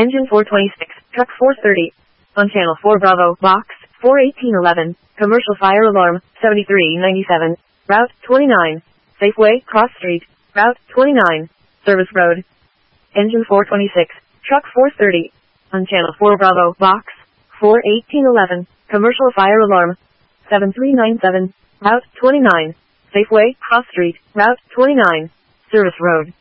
Engine 426, truck 430. On channel 4 Bravo, box 41811, commercial fire alarm 7397, route 29, Safeway, Cross Street, route 29, service road. Engine 426, truck 430. On channel 4 Bravo, box 41811, commercial fire alarm 7397, route 29, Safeway, Cross Street, route 29, service road.